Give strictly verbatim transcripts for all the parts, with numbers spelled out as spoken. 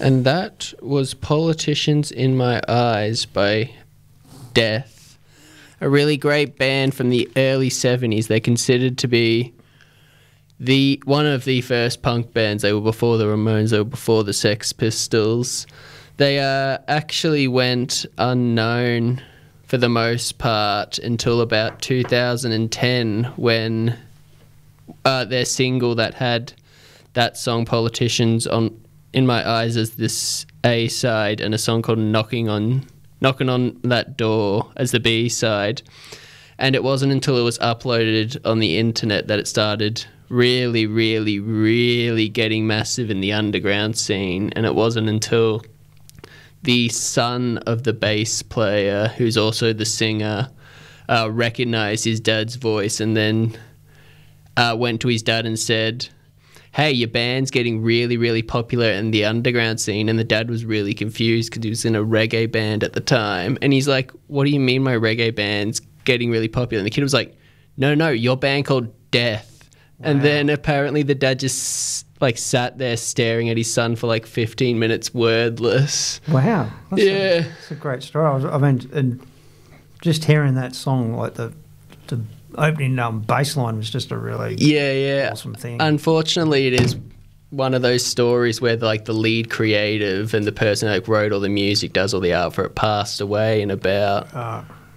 And that was Politicians in My Eyes by Death. A really great band from the early seventies. They're considered to be the one of the first punk bands. They were before the Ramones, they were before the Sex Pistols. They uh, actually went unknown for the most part until about two thousand ten when uh, their single that had that song Politicians on in My Eyes as this A side and a song called Knocking on Knocking on That Door as the B side. And it wasn't until it was uploaded on the internet that it started really, really, really getting massive in the underground scene. And it wasn't until the son of the bass player, who's also the singer, uh, recognized his dad's voice and then uh, went to his dad and said, hey, your band's getting really, really popular in the underground scene. And the dad was really confused because he was in a reggae band at the time. And he's like, what do you mean my reggae band's getting really popular? And the kid was like, no, no, your band called Death. Wow. And then apparently the dad just like sat there staring at his son for like fifteen minutes wordless. Wow. That's yeah. A, that's a great story. I, was, I mean, and just hearing that song, like the the opening um, bass line was just a really yeah, yeah. awesome thing. Unfortunately, it is one of those stories where like the lead creative and the person that like, wrote all the music, does all the art for it, passed away in about uh,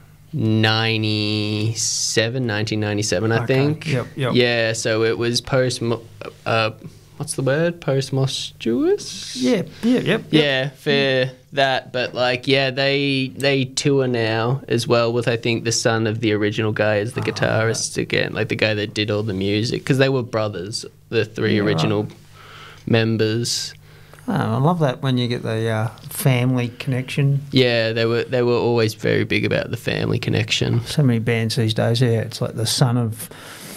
ninety-seven, nineteen ninety-seven, I okay. think. Yep, yep. Yeah, so it was post... Uh, what's the word? Post-mostuous? Yeah, yeah, yep, yep. Yeah, for that. But, like, yeah, they they tour now as well with, I think, the son of the original guy as the oh, guitarist right. again, like the guy that did all the music, because they were brothers, the three yeah, original right. members. Oh, I love that when you get the uh, family connection. Yeah, they were they were always very big about the family connection. So many bands these days, yeah, it's like the son of...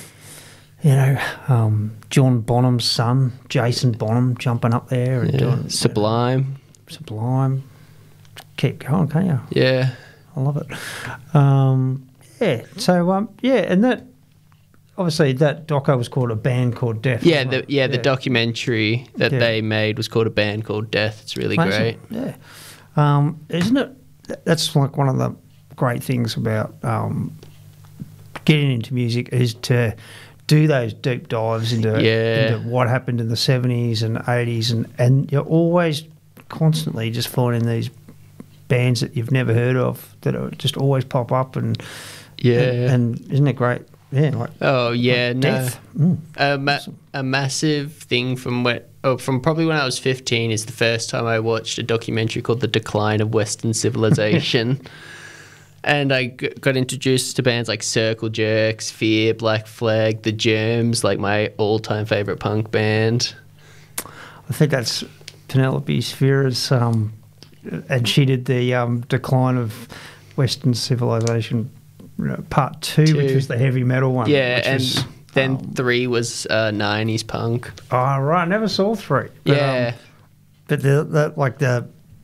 You know, um, John Bonham's son, Jason Bonham, jumping up there and yeah. doing Sublime. You know, Sublime. Keep going, can't you? Yeah, I love it. Um, yeah, so um, yeah, and that obviously that doco was called A Band Called Death. Yeah, the, yeah, yeah, the documentary that yeah. they made was called A Band Called Death. It's really Amazing. great. Yeah, um, isn't it? That's like one of the great things about um, getting into music is to do those deep dives into, yeah. into what happened in the seventies and eighties, and, and you're always constantly just finding these bands that you've never heard of that are just always pop up, and yeah, and, and isn't it great? Yeah. Like, oh yeah, like no. Death. Mm. A, ma- a massive thing from where, oh, from probably when I was fifteen is the first time I watched a documentary called The Decline of Western Civilization. And I g- got introduced to bands like Circle Jerks, Fear, Black Flag, The Germs, like my all-time favourite punk band. I think that's Penelope Sphere's, um, and she did the um, Decline of Western Civilization part two, two, which was the heavy metal one. Yeah, and was, then um, three was uh, nineties punk. Oh, right, I never saw three. But, yeah. Um, but the, the like the...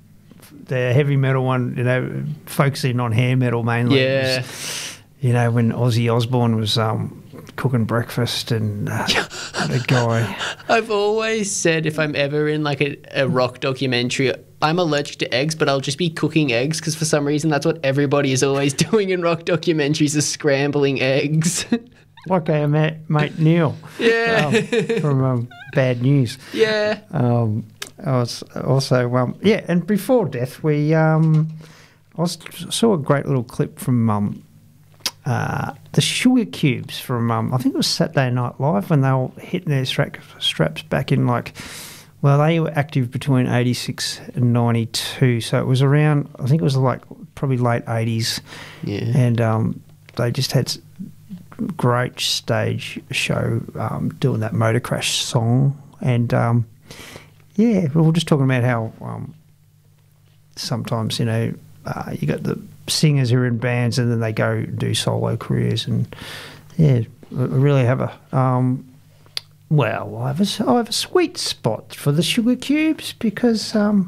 the heavy metal one, you know, focusing on hair metal mainly. Yeah. Was, you know, when Ozzy Osbourne was um, cooking breakfast and uh, the guy. I've always said if I'm ever in like a, a rock documentary, I'm allergic to eggs, but I'll just be cooking eggs because for some reason that's what everybody is always doing in rock documentaries is scrambling eggs. Like our mate, mate Neil. Yeah. Um, from um, Bad News. Yeah. Um, I was also, um, yeah, and before Death, we um, I was, saw a great little clip from um, uh, the Sugar Cubes from, um, I think it was Saturday Night Live when they were hitting their stra- straps back in like, well, they were active between eighty-six and ninety-two, so it was around, I think it was like probably late eighties, yeah, and um, they just had great stage show um, doing that Motor Crash song, and um, yeah, we were just talking about how um, sometimes, you know, uh, you got the singers who are in bands and then they go and do solo careers, and yeah, I really have a um, well, I have a, I have a sweet spot for the Sugar Cubes because um,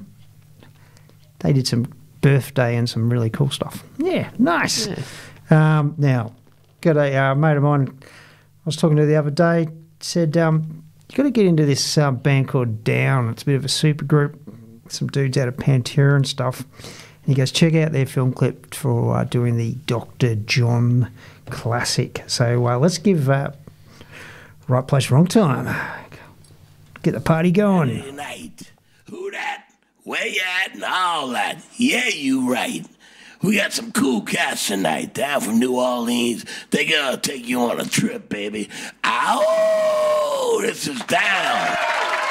they did some birthday and some really cool stuff. Yeah, nice. Yeah. Um, now, got a uh, mate of mine I was talking to the other day, said, um, you got to get into this uh, band called Down. It's a bit of a super group. some dudes out of Pantera and stuff. And he goes, check out their film clip for uh, doing the Doctor John classic. So uh, let's give uh, Right Place, Wrong Time. Get the party going. Tonight. Who that? Where you at and all that? Yeah, you right. We got some cool cats tonight down from New Orleans. They gonna take you on a trip, baby. Ow! This is down.